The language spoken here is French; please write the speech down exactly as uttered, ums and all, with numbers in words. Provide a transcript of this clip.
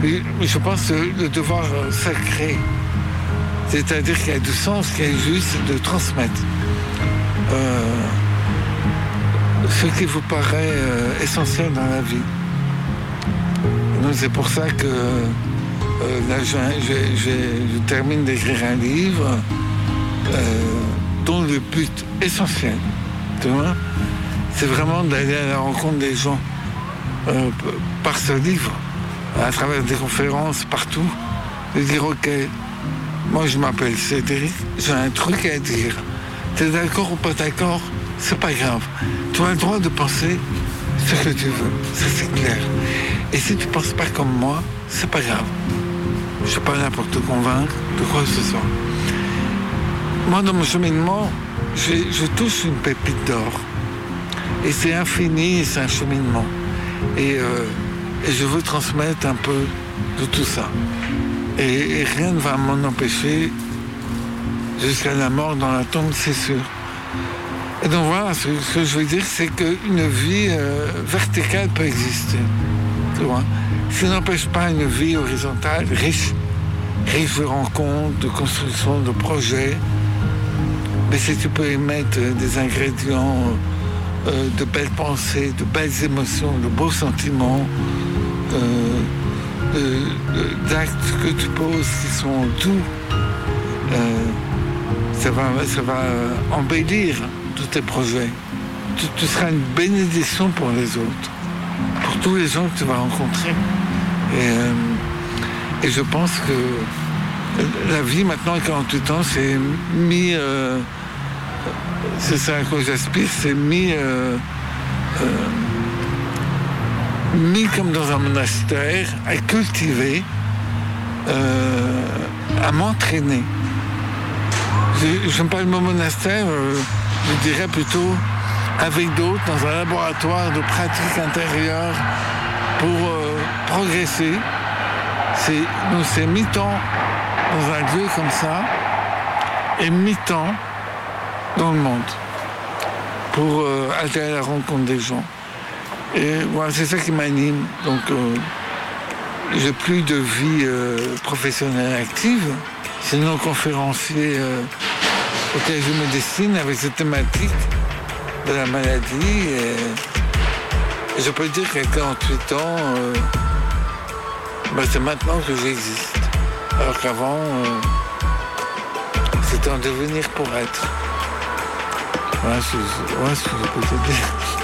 Et je pense que le devoir sacré, c'est-à-dire qu'il y a du sens, qu'il y a juste de transmettre euh, ce qui vous paraît euh, essentiel dans la vie. Donc c'est pour ça que euh, là, je, je, je, je termine d'écrire un livre euh, dont le but essentiel, tu vois, c'est vraiment d'aller à la rencontre des gens euh, par ce livre, à travers des conférences partout, de dire ok, moi je m'appelle Cédric, j'ai un truc à dire. T'es d'accord ou pas d'accord, c'est pas grave. Tu as le droit de penser ce que tu veux, ça c'est clair. Et si tu penses pas comme moi, c'est pas grave. Je suis pas là pour te convaincre de quoi que ce soit. Moi dans mon cheminement, je, je touche une pépite d'or. Et c'est infini et c'est un cheminement. Et, euh, et je veux transmettre un peu de tout ça. Et, et rien ne va m'en empêcher jusqu'à la mort dans la tombe, c'est sûr. Et donc voilà, ce, ce que je veux dire, c'est qu'une vie euh, verticale peut exister. Tu vois. Ça n'empêche pas une vie horizontale, riche, riche de rencontres, de construction, de projets. Mais si tu peux y mettre des ingrédients euh, de belles pensées, de belles émotions, de beaux sentiments, euh, euh, d'actes que tu poses qui sont doux, euh, ça va, ça va embellir tous tes projets. Tu, tu seras une bénédiction pour les autres, pour tous les gens que tu vas rencontrer. Et, euh, et je pense que la vie maintenant à quarante-huit ans, c'est mis, euh, c'est ça à quoi j'aspire, c'est mis, euh, euh, mis comme dans un monastère, à cultiver, euh, à m'entraîner. Je n'aime pas le mot monastère, euh, je dirais plutôt avec d'autres dans un laboratoire de pratique intérieure pour euh, progresser. C'est, nous, c'est mi-temps dans un lieu comme ça et mi-temps dans le monde pour euh, aller à la rencontre des gens. Et voilà, c'est ça qui m'anime. Donc, euh, j'ai plus de vie euh, professionnelle active. Sinon, conférencier euh, auquel je me destine avec cette thématique de la maladie. Et, et je peux dire qu'à quarante-huit ans, euh, ben c'est maintenant que j'existe. Alors qu'avant, euh, c'était en devenir pour être. Voilà ce que je, voilà ce que je peux te dire.